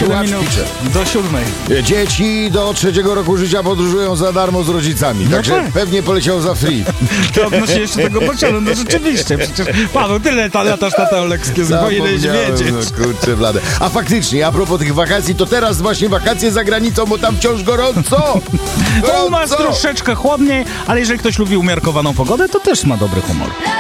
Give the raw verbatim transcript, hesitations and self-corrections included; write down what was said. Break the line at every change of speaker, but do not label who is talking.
siedem minut do siódmej.
Dzieci do trzeciego roku życia podróżują za darmo z rodzicami,
No
także
tak.
pewnie poleciał za free.
To odnośnie jeszcze tego pociągu, no rzeczywiście, przecież Paweł, tyle ta latasz na Teolexkie, powinieneś
Zapomniałem,
wiedzieć.
no kurczę blade. A faktycznie, a propos tych wakacji, to teraz właśnie wakacje za granicą, bo tam wciąż gorąco.
To u nas
Gorąco.
troszeczkę chłodniej, ale jeżeli ktoś lubi umiarkowaną pogodę, to też ma dobry humor.